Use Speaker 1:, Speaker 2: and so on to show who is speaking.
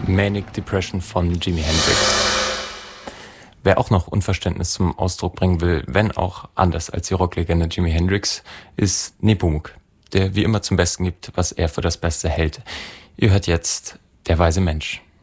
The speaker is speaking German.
Speaker 1: Manic Depression von Jimi Hendrix. Wer auch noch Unverständnis zum Ausdruck bringen will, wenn auch anders als die Rocklegende Jimi Hendrix, ist Nepomuk, der wie immer zum Besten gibt, was er für das Beste hält. Ihr hört jetzt Der weise Mensch.